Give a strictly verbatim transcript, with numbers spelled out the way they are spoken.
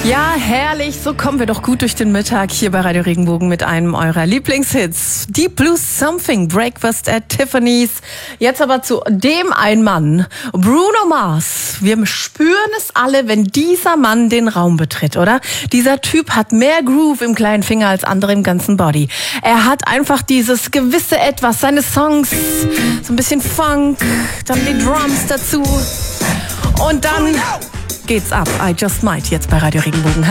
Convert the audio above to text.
Ja, herrlich. So kommen wir doch gut durch den Mittag hier bei Radio Regenbogen mit einem eurer Lieblingshits. Deep Blue Something, Breakfast at Tiffany's. Jetzt aber zu dem einen Mann, Bruno Mars. Wir spüren es alle, wenn dieser Mann den Raum betritt, oder? Dieser Typ hat mehr Groove im kleinen Finger als andere im ganzen Body. Er hat einfach dieses gewisse Etwas, seine Songs, so ein bisschen Funk, dann die Drums dazu. Und dann geht's ab. I Just Might jetzt bei Radio Regenbogen.